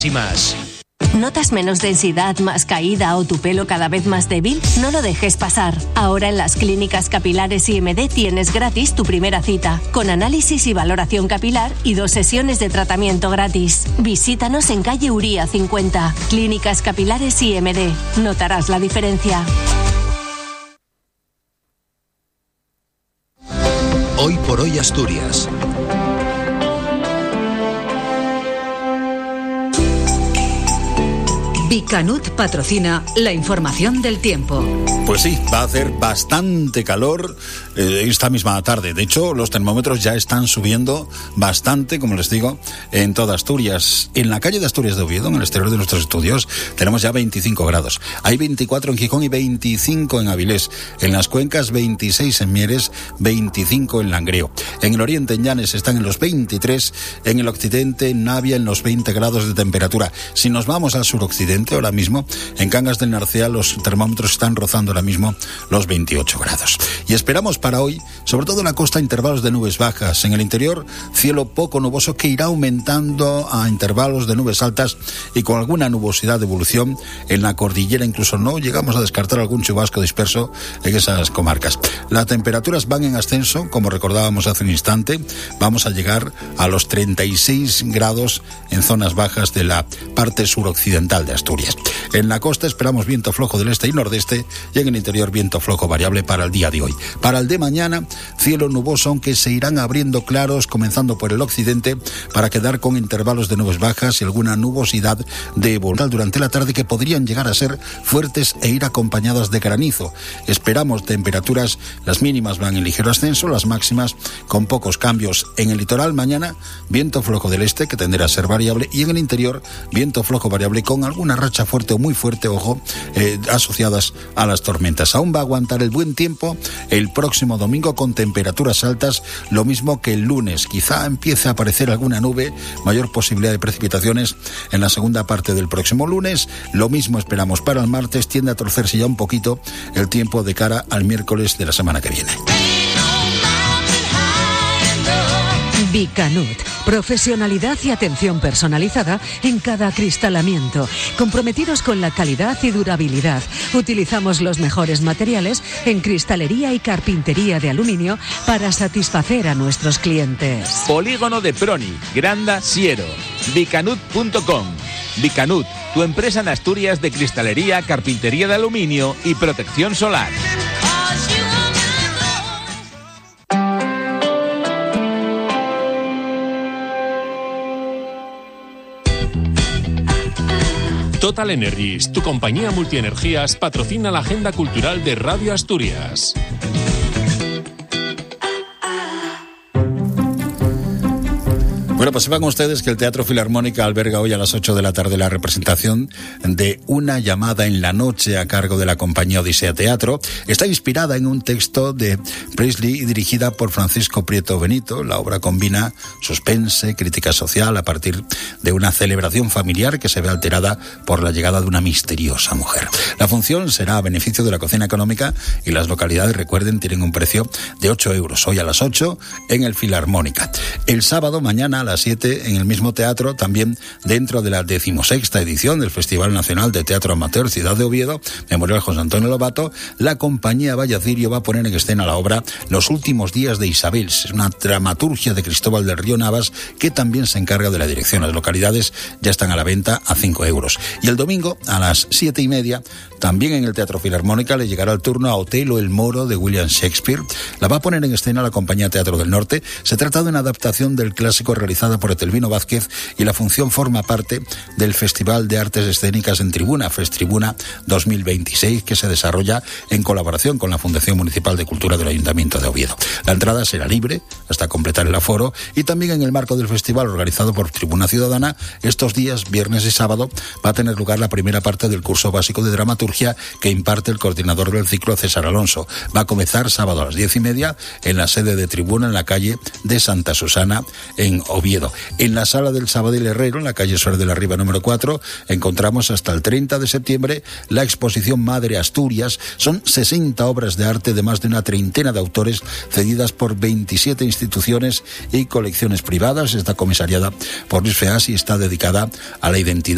y más. ¿Notas menos densidad, más caída o tu pelo cada vez más débil? No lo dejes pasar. Ahora en las clínicas capilares IMD tienes gratis tu primera cita, con análisis y valoración capilar y 2 sesiones de tratamiento gratis. Visítanos en calle Uría 50. Clínicas capilares IMD. Notarás la diferencia. Hoy por hoy Asturias. Bicanut patrocina la información del tiempo. Pues sí, va a hacer bastante calor esta misma tarde. De hecho, los termómetros ya están subiendo bastante, como les digo, en toda Asturias. En la calle de Asturias de Oviedo, en el exterior de nuestros estudios, tenemos ya 25 grados. Hay 24 en Gijón y 25 en Avilés. En las cuencas, 26 en Mieres, 25 en Langreo. En el oriente, en Llanes, están en los 23. En el occidente, en Navia, en los 20 grados de temperatura. Si nos vamos al suroccidente, ahora mismo, en Cangas del Narcea, los termómetros están rozando ahora mismo los 28 grados. Y esperamos para hoy, sobre todo en la costa, intervalos de nubes bajas. En el interior, cielo poco nuboso que irá aumentando a intervalos de nubes altas y con alguna nubosidad de evolución en la cordillera. Incluso no llegamos a descartar algún chubasco disperso en esas comarcas. Las temperaturas van en ascenso, como recordábamos hace un instante. Vamos a llegar a los 36 grados en zonas bajas de la parte suroccidental de Asturias. En la costa esperamos viento flojo del este y nordeste y en el interior viento flojo variable para el día de hoy. Para el de mañana, cielo nuboso, aunque se irán abriendo claros comenzando por el occidente para quedar con intervalos de nubes bajas y alguna nubosidad de evolución durante la tarde que podrían llegar a ser fuertes e ir acompañadas de granizo. Esperamos temperaturas, las mínimas van en ligero ascenso, las máximas con pocos cambios. En el litoral mañana, viento flojo del este que tenderá a ser variable y en el interior, viento flojo variable con alguna racha fuerte o muy fuerte, ojo, asociadas a las tormentas. Aún va a aguantar el buen tiempo el próximo domingo con temperaturas altas, lo mismo que el lunes. Quizá empiece a aparecer alguna nube, mayor posibilidad de precipitaciones en la segunda parte del próximo lunes. Lo mismo esperamos para el martes, tiende a torcerse ya un poquito el tiempo de cara al miércoles de la semana que viene. Bicanut, profesionalidad y atención personalizada en cada acristalamiento, comprometidos con la calidad y durabilidad. Utilizamos los mejores materiales en cristalería y carpintería de aluminio para satisfacer a nuestros clientes. Polígono de Proni, Granda, Siero. Bicanut.com. Bicanut, tu empresa en Asturias de cristalería, carpintería de aluminio y protección solar. Total Energies, tu compañía multienergías, patrocina la agenda cultural de Radio Asturias. Bueno, pues sepan ustedes que el Teatro Filarmónica alberga hoy a las 8 de la tarde la representación de Una llamada en la noche a cargo de la compañía Odisea Teatro. Está inspirada en un texto de Presley y dirigida por Francisco Prieto Benito. La obra combina suspense, crítica social a partir de una celebración familiar que se ve alterada por la llegada de una misteriosa mujer. La función será a beneficio de la cocina económica y las localidades, recuerden, tienen un precio de 8 euros. Hoy a las 8 en el Filarmónica. El sábado, mañana a las 7 en el mismo teatro, también dentro de la 16ª edición del Festival Nacional de Teatro Amateur Ciudad de Oviedo, Memorial José Antonio Lobato, la compañía Vallacirio va a poner en escena la obra Los últimos días de Isabel. Es una dramaturgia de Cristóbal del Río Navas que también se encarga de la dirección. Las localidades ya están a la venta a 5 euros. Y el domingo a las 7:30, también en el Teatro Filarmónica, le llegará el turno a Otelo el Moro de William Shakespeare. La va a poner en escena la compañía Teatro del Norte. Se trata de una adaptación del clásico realizada por Etelvino Vázquez y la función forma parte del Festival de Artes Escénicas en Tribuna, Festribuna 2026, que se desarrolla en colaboración con la Fundación Municipal de Cultura del Ayuntamiento de Oviedo. La entrada será libre hasta completar el aforo y también en el marco del festival organizado por Tribuna Ciudadana, estos días, viernes y sábado, va a tener lugar la primera parte del curso básico de dramaturgia que imparte el coordinador del ciclo, César Alonso. Va a comenzar sábado a las 10:30 en la sede de Tribuna, en la calle de Santa Susana, en Oviedo. En la sala del Sabadell Herrero, en la calle Suárez de la Riva número 4, encontramos hasta el 30 de septiembre la exposición Madre Asturias. Son 60 obras de arte de más de una treintena de autores cedidas por 27 instituciones y colecciones privadas. Está comisariada por Luis Feas y está dedicada a la identidad